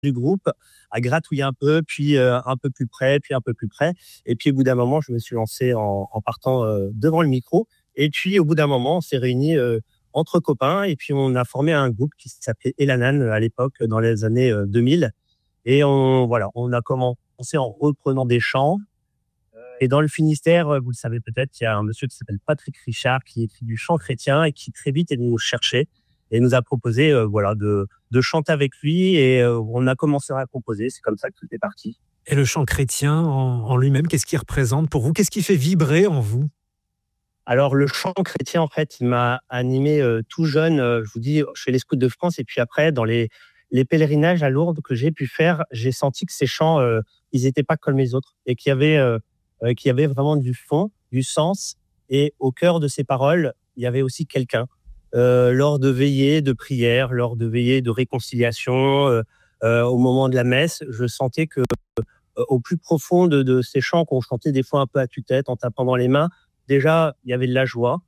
du groupe, à gratouiller un peu, puis un peu plus près, puis un peu plus près. Et puis au bout d'un moment, je me suis lancé en partant devant le micro. Et puis au bout d'un moment, on s'est réunis entre copains et puis on a formé un groupe qui s'appelait Elanan à l'époque, dans les années 2000. Et on a commencé en reprenant des chants. Et dans le Finistère, vous le savez peut-être, il y a un monsieur qui s'appelle Patrick Richard qui écrit du chant chrétien et qui très vite est venu nous chercher et nous a proposé de chanter avec lui et on a commencé à composer. C'est comme ça que tout est parti. Et le chant chrétien en lui-même, qu'est-ce qu'il représente pour vous? Qu'est-ce qui fait vibrer en vous? Alors le chant chrétien, en fait, il m'a animé tout jeune. Je vous dis, je fais les scouts de France et puis après, dans les pèlerinages à Lourdes que j'ai pu faire, j'ai senti que ces chants, ils n'étaient pas comme les autres et qu'il y avait vraiment du fond, du sens. Et au cœur de ces paroles, il y avait aussi quelqu'un. Lors de veillées de prière, lors de veillées de réconciliation, au moment de la messe, je sentais que au plus profond de ces chants qu'on chantait des fois un peu à tue-tête, en tapant dans les mains, déjà, il y avait de la joie.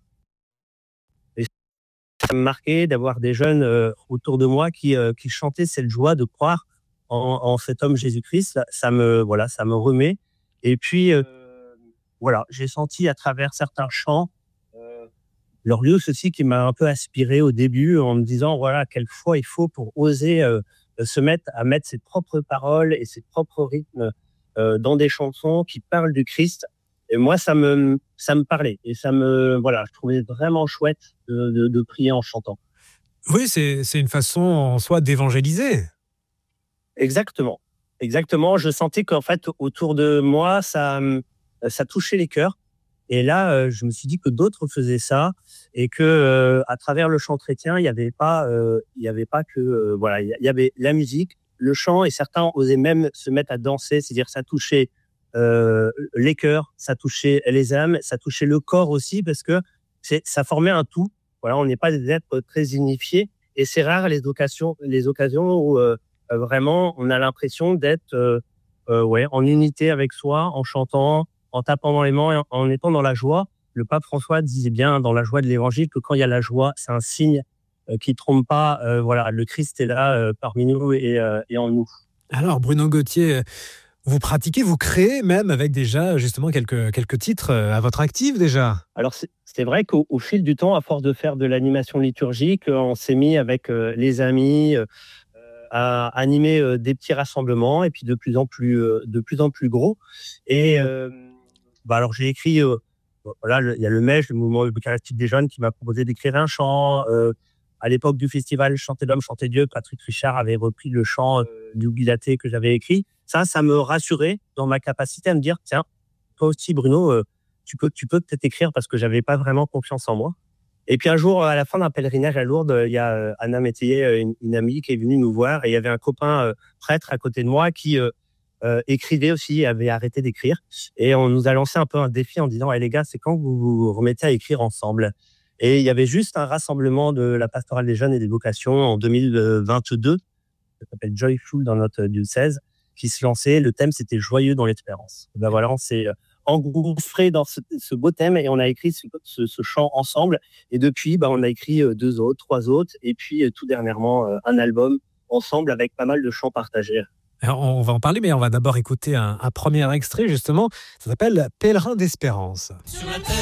Et ça me marquait d'avoir des jeunes autour de moi qui chantaient cette joie de croire en cet homme Jésus-Christ. Ça me remet. Et puis, j'ai senti à travers certains chants Glorious aussi qui m'a un peu aspiré au début en me disant voilà quelle foi il faut pour oser se mettre à mettre ses propres paroles et ses propres rythmes dans des chansons qui parlent du Christ. Et moi ça me parlait et je trouvais vraiment chouette de prier en chantant. Oui, c'est une façon en soi d'évangéliser. Exactement, exactement. Je sentais qu'en fait autour de moi ça touchait les cœurs. Et là, je me suis dit que d'autres faisaient ça et que à travers le chant chrétien, il y avait pas que il y avait la musique, le chant et certains osaient même se mettre à danser, c'est-à-dire ça touchait les cœurs, ça touchait les âmes, ça touchait le corps aussi parce que ça formait un tout. Voilà, on n'est pas des êtres très unifiés et c'est rare les occasions où vraiment on a l'impression d'être en unité avec soi, en chantant, en tapant dans les mains, en étant dans la joie. Le pape François disait bien dans la joie de l'évangile que quand il y a la joie, c'est un signe qui ne trompe pas. Le Christ est là parmi nous et en nous. Alors, Bruno Gauthier, vous pratiquez, vous créez même avec déjà justement quelques titres à votre actif déjà. Alors, c'est vrai qu'au fil du temps, à force de faire de l'animation liturgique, on s'est mis avec les amis à animer des petits rassemblements et puis de plus en plus gros. Et alors j'ai écrit, il y a le MEJ, le mouvement eucharistique des jeunes, qui m'a proposé d'écrire un chant. À l'époque du festival Chanter l'homme, chanter Dieu, Patrick Richard avait repris le chant du Guilaté que j'avais écrit. Ça me rassurait dans ma capacité à me dire, tiens, toi aussi Bruno, tu peux peut-être écrire parce que j'avais pas vraiment confiance en moi. Et puis un jour, à la fin d'un pèlerinage à Lourdes, il y a Anna Métayer, une amie qui est venue nous voir et il y avait un copain prêtre à côté de moi qui écrivait aussi, avait arrêté d'écrire. Et on nous a lancé un peu un défi en disant, les gars, c'est quand vous vous remettez à écrire ensemble? Et il y avait juste un rassemblement de la pastorale des jeunes et des vocations en 2022, ça s'appelle Joyful dans notre diocèse, qui se lançait. Le thème, c'était Joyeux dans l'espérance. On s'est engouffré dans ce beau thème et on a écrit ce chant ensemble. Et depuis, on a écrit 2 autres, 3 autres. Et puis, tout dernièrement, un album ensemble avec pas mal de chants partagés. Alors, on va en parler, mais on va d'abord écouter un premier extrait, justement. Ça s'appelle Pèlerin d'espérance. Sur la terre.